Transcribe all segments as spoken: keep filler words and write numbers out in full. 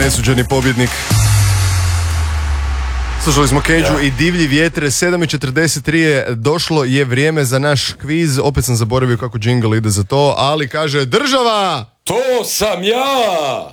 nesuđeni pobjednik. Slušali smo Keđu i Divlji vjetre. Sedam i četrdeset tri je, došlo je vrijeme za naš kviz. Opet sam zaboravio kako džingl ide za to, ali kaže država! To sam ja!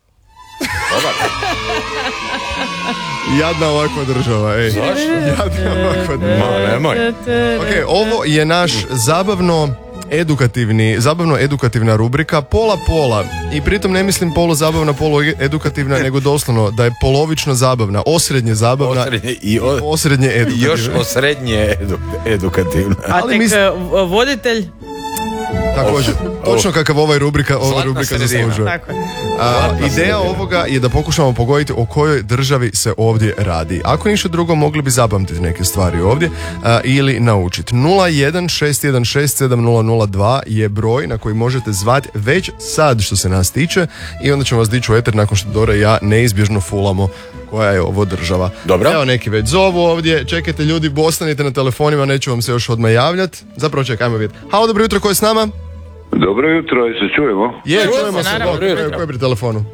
Jadna ovakva država, ej. Zašto? Jadna ovakva država. Ma, nemoj. Ok, ovo je naš zabavno edukativni, zabavno edukativna rubrika pola pola. I pritom ne mislim polu zabavna, polu edukativna, nego doslovno da je polovično zabavna, osrednje zabavna, Osrednje i o- osrednje I edukativna. još osrednje edu, edukativno. A Ali tek mis- uh, voditelj. Također, točno kakav ovaj rubrika, ova Zlatna rubrika sredina. zaslužuje. Tako je. A, ideja sredina. ovoga je da pokušamo pogoditi o kojoj državi se ovdje radi. Ako ništa drugo, mogli bi zapamtiti neke stvari ovdje a, ili naučiti. nula jedan šest jedan šest sedam nula nula dva je broj na koji možete zvati već sad što se nas tiče i onda ćemo vas dići u eter nakon što Dora i ja neizbježno fulamo koja je ovo država. Dobro. Evo neki već zovu ovdje, čekajte ljudi, ostanite na telefonima, neću vam se još odmah javljati. Zapravo čekaj, ajmo vidjeti. Halo, dobro jutro, ko je s nama? Dobro jutro, jel se čujemo? Je, Čujemo čujemo se, se, naravno, Bog, dobro ko je- jutro. ko je pri telefonu?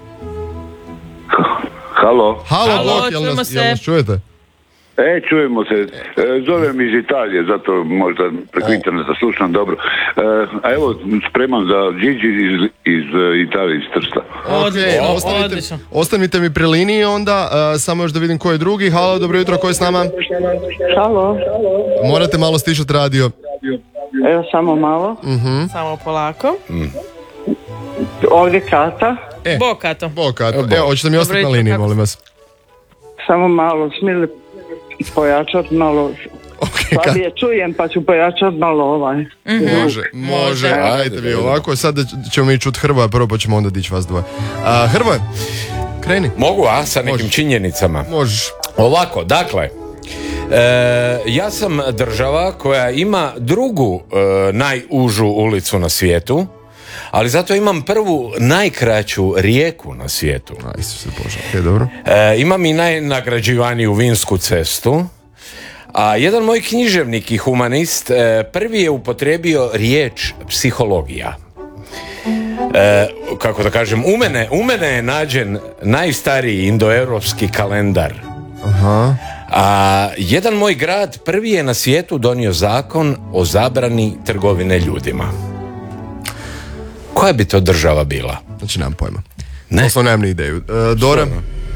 Halo? Halo, Halo, Bog, jel čujemo nas, se. jel nas čujete? E, čujemo se. E, zovem iz Italije, zato možda preko interneta slušam dobro. E, a evo, spreman za Gigi iz, iz e, Italije, iz Trsta. Odlično, Ok, ostanite, odlično. ostanite mi pri liniji onda, uh, samo još da vidim ko je drugi. Halo, dobro jutro, ko je s nama? Halo, Morate malo stišati radio. evo samo malo. Samo polako. Ovdje Kata, E, Bog, Kato. Bog, Kato. Evo, hoćete mi ostati na jutro, liniji, kako molim vas. samo malo, smili pojačati malo. Ok, Kato. Slabije čujem pa ću pojačati malo ovaj. Može, može, ajde vi ovako. Sad ćemo mi čut Hrvoja prvo, pa ćemo onda dići vas dvoje. A, Hrvoje, kreni. Mogu, a sa nekim Možeš. činjenicama. Možeš. Ovako, dakle, e, ja sam država koja ima drugu e, najužu ulicu na svijetu, ali zato imam prvu najkraću rijeku na svijetu. A, Isuse Bože, ok, dobro. E, imam i najnagrađivaniju Vinsku cestu, a jedan moj književnik i humanist e, prvi je upotrijebio riječ psihologija. E, kako da kažem, u mene, u mene je nađen najstariji indoeuropski kalendar. Aha. A jedan moj grad prvi je na svijetu donio zakon o zabrani trgovine ljudima. Koja bi to država bila? Znači, nemam pojma. Ne. Osnovno nemam ni ideju. E, Dora?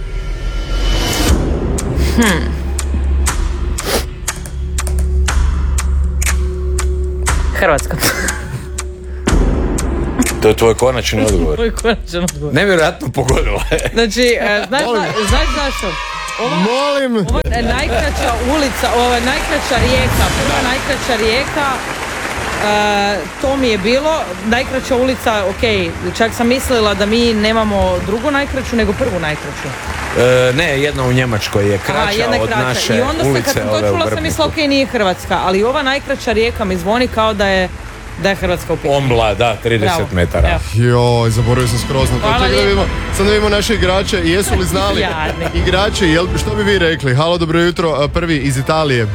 Hrvatska. To je tvoj konačni odgovor. Moj konačan odgovor. Nevjerojatno pogodila. Znači, e, znaš, zna- znaš zašto? Ova, Molim! ova je najkraća ulica, ova je najkraća rijeka, prva najkraća rijeka, e, to mi je bilo, najkraća ulica, ok, čak sam mislila da mi nemamo drugu najkraću, nego prvu najkraću. E, ne, jedna u Njemačkoj je kraća Aha, jedna od kraća. naše I onda sam, ulice kad sam to ove u čula, sam Vrbniku. mislila, ok, nije Hrvatska, ali ova najkraća rijeka mi zvoni kao da je, da je Hrvatska u pitanju. Ombla, da, trideset Bravo. metara. Evo. Joj, zaboravio sam skroz na to. Hvala Čekaj da lijepo. vidimo, sad da vidimo naše igrače. Jesu li znali? Jadni. Igrači, jel, što bi vi rekli? Halo, dobro jutro, a, prvi iz Italije.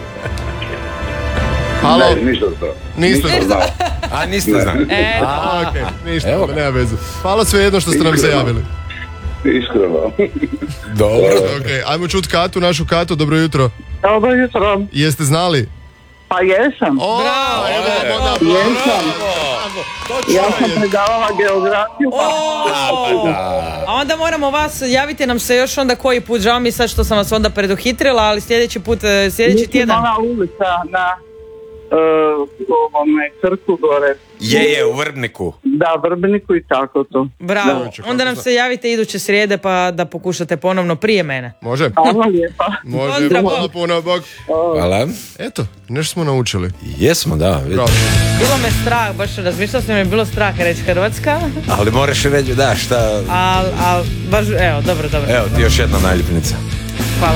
Halo, Ne, ništa to. niste Ništa znali. A niste znali. E, A, okej, ništa, Evo nema veze. Hvala svejedno što ste nam se javili. Iskreno. Dobro. Ok, ajmo čut Katu, našu Katu, dobro jutro. Dobro jutro. Jeste znali? Pa jesam. O, Bravo, evo vam bravo. onda- Jesam. Ja sam predavala geografiju. O, a onda moramo vas, javite nam se još onda koji put, žao mi sad što sam vas onda preduhitrila, ali sljedeći put, e, sljedeći Mislim, tjedan. ona ulica na uh, ovome Krku gore. Je, je, u Vrbniku. Da, Vrbniku i tako to. Bravo, Da. onda nam se javite iduće srijede pa da pokušate ponovno prije mene. Može? Hvala lijepa. Može, Pozdrav, hvala Bog. puno, Bog. Hvala. Eto, nešto smo naučili. Jesmo, da, vidim. Bravo. Bilo me strah, baš razmišljala sam, je bilo strah reći Hrvatska, Ali moraš reći, da, šta... ali al, baš, evo, dobro, dobro. Evo ti još jedna naljepnica.